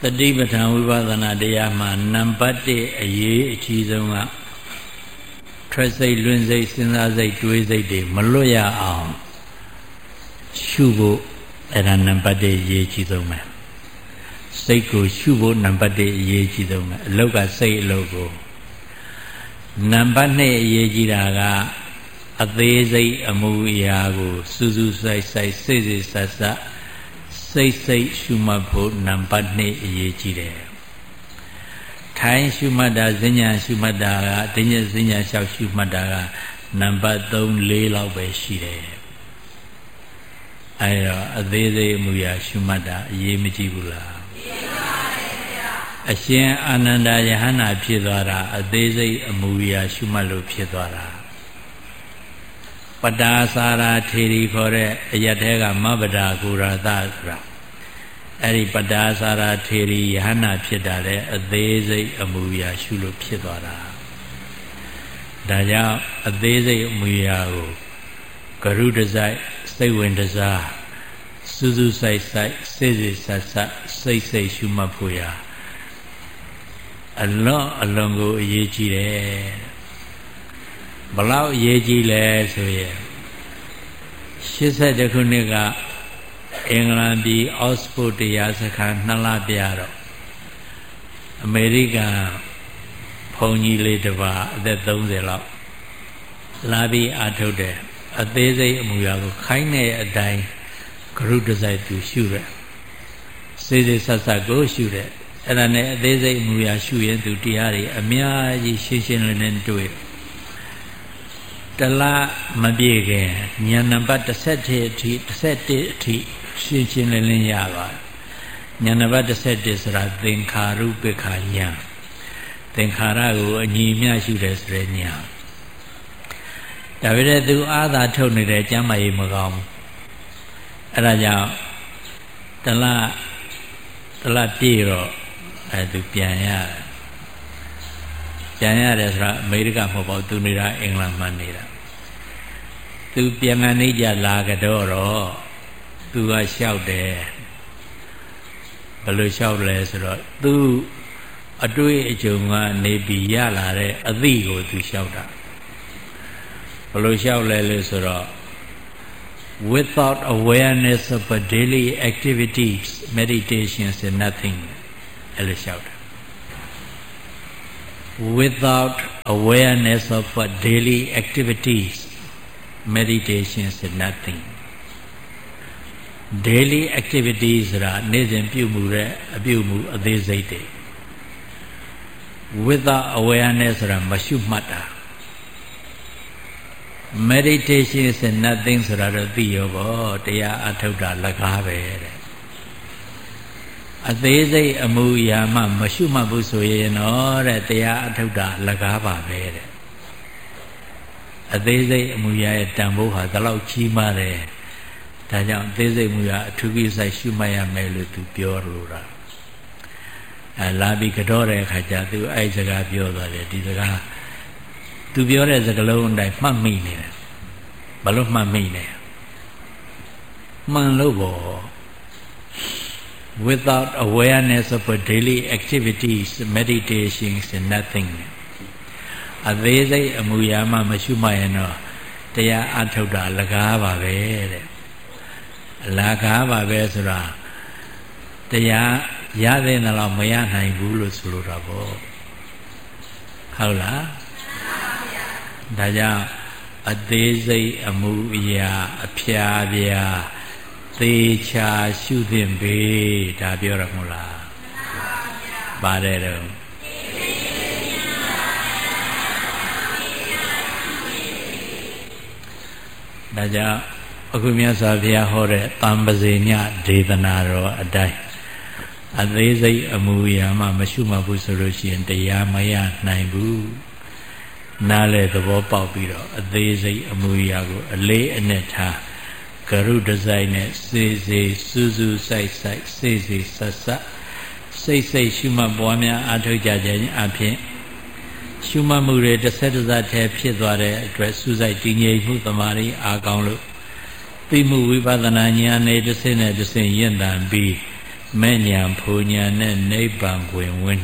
တိပဋ္ဌာန်ဝိပဿနာတရားမှာနံပါတ်1အရေးအကြီးဆုံးကထွက်စိတ်လွင်စိတ်စဉ်းစားစိတ်တွေးစိတ်တွေမလွတ်ရအောင်ရှုဖို့အဲ့ဒါနံပါတ်1အရေးကြီးဆုံးပဲစိတ်ကိုရှုဖို့နံပါတ်1အရေးကြီးဆုံးပဲအလုတ်ကစိတ်အလုတ်ကိုနံပါတ်2အရေးကြီးတာကအသေးစိတ်အမူအရာကိုစူးစူးစိုက်စိုက်စိတ်စိတ်ဆက်ဆက်စိတ်စိတ်ရှုမှတ်ဖို့နံပါတ်2အရေးကြီးတယ်ထိုင်ရှုမှတ်တာဈဉ္ညာရှုမှတ်တာကဒိဉ္ဈဉ္ညာလျှောက်ရှုမှတ်တာကနံပါတ်3 4လောက်ပဲရှိတယ်အဲတော့အသေးစိတ်အမူအရာရှုမှတ်တာအရေးမကြီးဘူးလားအရှင်အာနန္ဒယဟန္တာဖြစ်သွားတာအသေးစိတ်အမူအရာရှုမှတ်လို့ဖြစ်သွားတာပတာစာရာထေရီခေါ်တဲ့အယတ်ထဲကမဗ္ဗဒါဂုရသဆိုတာအဲ့ဒီပတာစာရာထေရီယဟန္တာဖြစ်တာလေအသေးစိတ်အမူအရာရှုလို့ဖြစ်သွားတာဒါကြောင့်အသေးစိတ်အမူအရာကိုဂရုတစိုက်စိတ်ဝင်တစားစူးစူးဆိုင်ဆိုင်စိတ်စိတ်ဆက်ဆက်စိတ်စိတ်ရှုမှတ်ဖို့ရာအလွန်ကိုအရေးကြီးတယ်ဘလောက်အရေးကြီးလဲဆိုရင်82ခုနှစ်ကအင်္ဂလန်ပြည်အောက်စဖို့တရားစခန်း2လပြတော့အမေရိကန်ဘုန်းကြီးလေးတစ်ပါးအသက်30လောက်လာပြီးအာထုတ်တယ်အသေးစိတ်အမူအရာကိုခိုင်းတဲ့အတိုင်းဂရုတစိုက်သူရှုတယ်စိတ်စိတ်ဆက်ဆက်ကိုရှုတယ်အဲ့ဒါနဲ့အသေးစိတ်အမူအရာရှုရင်သူတရားတွေအများကြီးရှင်းရှင်းလင်းလင်းတွေ့တလားမပြည့်ခင်ဉာဏ်နံပါတ်17အထိရှင်းရှင်းလင်းလင်းရပါတယ်ဉာဏ်နံပါတ်17ဆိုတာသင်္ခါရုပ္ပခာဉာဏ်သင်္ခါရကိုအညီအမျှရှုတယ်ဆိုတဲ့ဉာဏ်ဒါပေမဲ့သူအာသာထုတ်နေတယ်ကျမ်းမာရေးမကောင်းဘူးအဲ့ဒါကြောင့်တလားပြည့်တော့သူပြန်ရတယ်ဆိုတာအမေရိကမဟုတ်ပါဘူးသူနေတာအင်္ဂလန်မှာနေတာသူပြန်ကနေကြလာကြတော့သူကလျှောက်တယ်ဘယ်လိုလျှောက်လဲဆိုတော့သူအတွေ့အကြုံကနေပြီးရလာတဲ့အသည့်ကိုသူလျှောက်တာဘယ်လိုလျှောက်လဲလို့ဆိုတော့ without awareness of a daily activities meditation is nothing အဲ့လိုလျှောက်တာWithout awareness of what daily activities, meditation is nothing. Daily activities are nezenပြုမှုတဲ့အပြုမှုအသေးစိတ်တွေ Without awareness ဆိုတာမရှုမှတ်တာ Meditation is nothing ဆိုတာတော့သိရောပေါ့တရားအထုတ်တာလကားပဲတဲ့အသေးစိတ်အမူအရာမှမရှုမှတ်ဘူးဆိုရင်တော့တဲ့တရားအထုတ်တာလကားပါပဲတဲ့အသေးစိတ်အမူအရာရဲ့တန်ဖိုးဟာဒီလောက်ကြီးမားတယ်ဒါကြောင့်အသေးစိတ်အမူအရာအထူးကိစ္စရှုမှတ်ရမယ်လို့သူပြောလို့တာလာပြီးကြောတဲ့အခါကျသူအဲ့စကားပြောသွားတယ်ဒီစကားသူပြောတဲ့စကားလုံးအတိုင်းမှတ်မိနေတယ်ဘာလို့မှတ်မိလဲမှန်လို့ပေါ့Without awareness of a daily activities, meditation is nothing. အသေးစိတ်အမူအရာမှမရှုမှတ်ရင်တော့တရားအထုတ်တာလကားပါပဲတဲ့လကားပါပဲဆိုတာတရားရတဲ့နှလောက်မရနိုင်ဘူးလို့ဆိုလိုတာပေါ့ဟုတ်လားဒါကြောင့်အသေးစိတ်အမူအရာအဖျားပြားသေချာရှုသင့်ပေဒါပြောရမလားပါတယ်တော့ဒါကြောင့်အခုမြတ်စွာဘုရားဟောတဲ့တံပဇေညဒေသနာတော်အတိုင်းအသေးစိတ်အမူအရာမှမရှုမှတ်ဘူးဆိုလို့ရှိရင်တရားမရနိုင်ဘူးနားလေသဘောပေါက်ပြီးတော့အသေးစိတ်အမူအရာကိုအလေးအနက်ထားဂရုတစိုက်နဲ့စေစေစူးစူးစိုက်စိုက်စေစေဆက်ဆက်စိတ်စိတ်ရှုမှတ်ပွားများအားထုတ်ကြခြင်းအပြင်ရှုမှတ်မှုတွေတစ်ဆက်တစ်စပ်ထဲဖြစ်သွားတဲ့အတွက်စူးစိုက်တည်ငြိမ်မှုတမာရီအားကောင်းလို့သိမှုဝိပဿနာဉာဏ်နဲ့တစ်ဆင့်နဲ့တစ်ဆင့်ရင့်တန်ပြီးမဲ့ညာဖူညာနဲ့နိဗ္ဗာန်ကိုဝင်